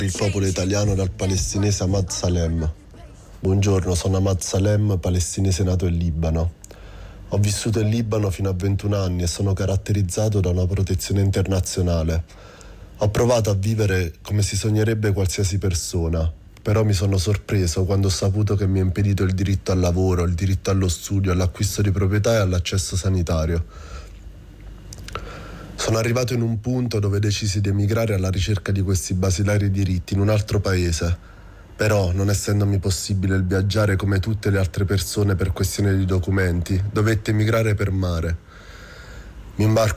Il popolo italiano dal palestinese Ahmad Salem. Buongiorno, sono Ahmad Salem, palestinese nato in Libano. Ho vissuto in Libano fino a 21 anni e sono caratterizzato da una protezione internazionale. Ho provato a vivere come si sognerebbe qualsiasi persona, però mi sono sorpreso quando ho saputo che mi è impedito il diritto al lavoro, il diritto allo studio, all'acquisto di proprietà e all'accesso sanitario. Sono arrivato in un punto dove decisi di emigrare alla ricerca di questi basilari diritti in un altro paese. Però, non essendomi possibile il viaggiare come tutte le altre persone per questione di documenti, dovetti emigrare per mare. Mi imbarco